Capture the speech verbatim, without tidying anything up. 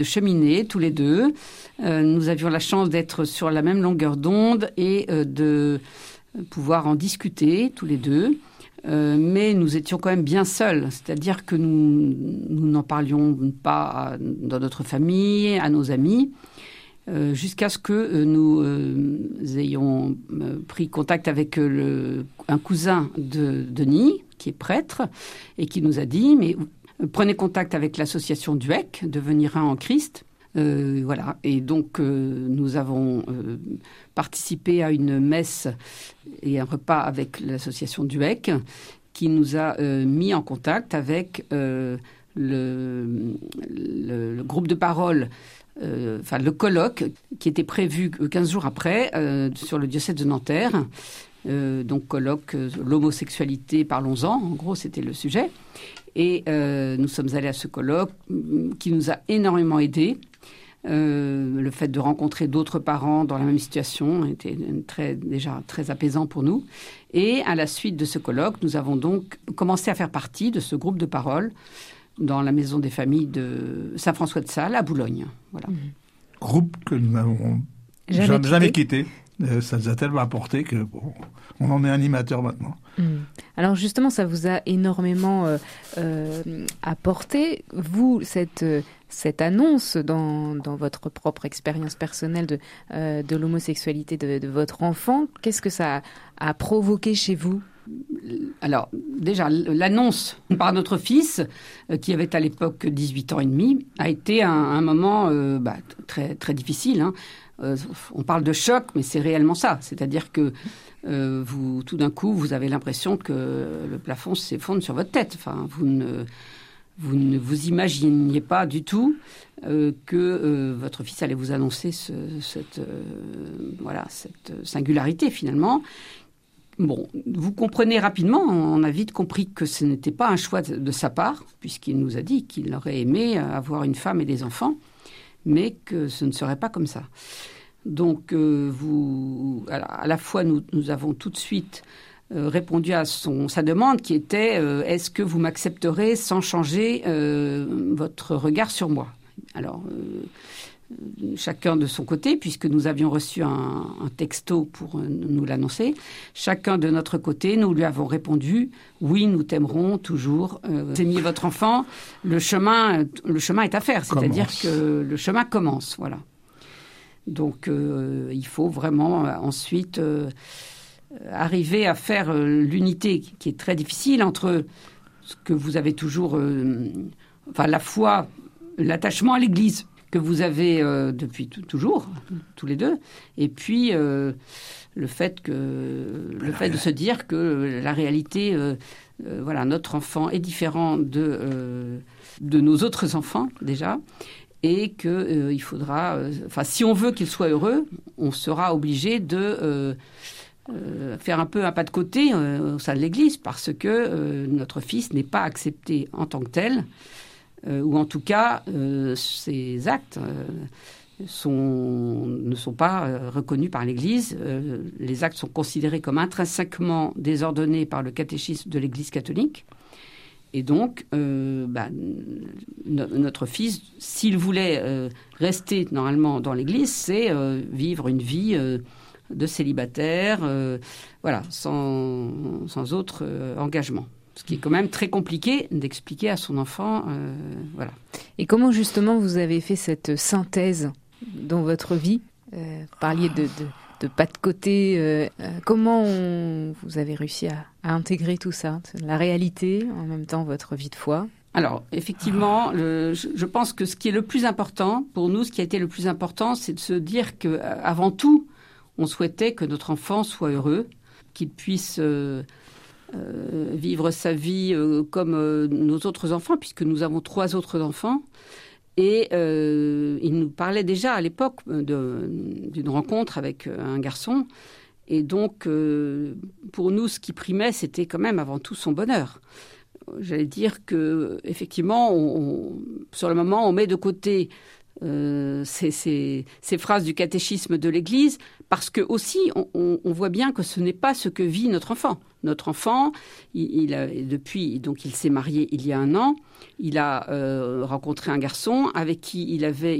cheminer tous les deux. Euh, nous avions la chance d'être sur la même longueur d'onde et euh, de pouvoir en discuter tous les deux. Euh, mais nous étions quand même bien seuls, c'est-à-dire que nous, nous n'en parlions pas à, dans notre famille, à nos amis, euh, jusqu'à ce que euh, nous euh, ayons euh, pris contact avec euh, le, un cousin de Denis, qui est prêtre, et qui nous a dit « mais euh, prenez contact avec l'association D U E C, Devenir un en Christ ». Euh, voilà. Et donc, euh, nous avons euh, participé à une messe et un repas avec l'association D U E C qui nous a euh, mis en contact avec euh, le, le, le groupe de parole, euh, enfin le colloque qui était prévu quinze jours après euh, sur le diocèse de Nanterre. Euh, donc, colloque euh, l'homosexualité, parlons-en. En gros, c'était le sujet. Et euh, nous sommes allés à ce colloque qui nous a énormément aidés. Euh, le fait de rencontrer d'autres parents dans la même situation était très, déjà très apaisant pour nous. Et à la suite de ce colloque, nous avons donc commencé à faire partie de ce groupe de parole dans la maison des familles de Saint-François-de-Sales à Boulogne. Voilà. Mmh. Groupe que nous n'avons jamais, jamais, jamais quitté. Euh, ça nous a tellement apporté que bon, on en est animateur maintenant. Mmh. Alors justement, ça vous a énormément euh, euh, apporté. Vous, cette, cette annonce dans, dans votre propre expérience personnelle de, euh, de l'homosexualité de, de votre enfant, qu'est-ce que ça a, a provoqué chez vous ? Alors, déjà, l'annonce par notre fils, euh, qui avait à l'époque dix-huit ans et demi, a été un, un moment euh, bah, très, très difficile. Hein. Euh, on parle de choc, mais c'est réellement ça. C'est-à-dire que euh, vous, tout d'un coup, vous avez l'impression que le plafond s'effondre sur votre tête. Enfin, vous ne vous, ne vous imaginiez pas du tout euh, que euh, votre fils allait vous annoncer ce, cette, euh, voilà, cette singularité, finalement. Bon, vous comprenez rapidement, on a vite compris que ce n'était pas un choix de sa part, puisqu'il nous a dit qu'il aurait aimé avoir une femme et des enfants, mais que ce ne serait pas comme ça. Donc, euh, vous, à la fois, nous, nous avons tout de suite euh, répondu à son, sa demande qui était euh, « Est-ce que vous m'accepterez sans changer euh, votre regard sur moi ?» Alors, euh, chacun de son côté, puisque nous avions reçu un, un texto pour nous l'annoncer. Chacun de notre côté, nous lui avons répondu « Oui, nous t'aimerons toujours. Euh, vous aimiez votre enfant. Le chemin, le chemin est à faire. » C'est-à-dire commence. que le chemin commence. Voilà. Donc, euh, il faut vraiment euh, ensuite euh, arriver à faire euh, l'unité qui est très difficile entre ce que vous avez toujours... Euh, enfin, la foi, l'attachement à l'Église que vous avez euh, depuis t- toujours, tous les deux, et puis euh, le fait que le fait de se dire que la réalité, euh, euh, voilà, notre enfant est différent de euh, de nos autres enfants déjà, et que euh, il faudra, enfin, euh, si on veut qu'il soit heureux, on sera obligé de euh, euh, faire un peu un pas de côté euh, au sein de l'Église, parce que euh, notre fils n'est pas accepté en tant que tel. Euh, ou en tout cas, euh, ces actes euh, sont, ne sont pas euh, reconnus par l'Église. Euh, les actes sont considérés comme intrinsèquement désordonnés par le catéchisme de l'Église catholique. Et donc, euh, bah, no- notre fils, s'il voulait euh, rester normalement dans l'Église, c'est euh, vivre une vie euh, de célibataire, euh, voilà, sans, sans autre euh, engagement. Ce qui est quand même très compliqué d'expliquer à son enfant. Euh, voilà. Et comment justement vous avez fait cette synthèse dans votre vie ? euh, Vous parliez de, de, de pas de côté. Euh, euh, comment on, vous avez réussi à, à intégrer tout ça ? La réalité, en même temps votre vie de foi ? Alors, effectivement, le, je, je pense que ce qui est le plus important, pour nous, ce qui a été le plus important, c'est de se dire qu'avant tout, on souhaitait que notre enfant soit heureux, qu'il puisse... Euh, Euh, vivre sa vie euh, comme euh, nos autres enfants, puisque nous avons trois autres enfants. Et euh, il nous parlait déjà à l'époque de, d'une rencontre avec un garçon. Et donc, euh, pour nous, ce qui primait, c'était quand même avant tout son bonheur. J'allais dire qu'effectivement, on, on, sur le moment, on met de côté euh, ces, ces, ces phrases du catéchisme de l'Église, parce que aussi, on, on, on voit bien que ce n'est pas ce que vit notre enfant. Notre enfant, il, il a, depuis, donc il s'est marié il y a un an, il a euh, rencontré un garçon avec qui il avait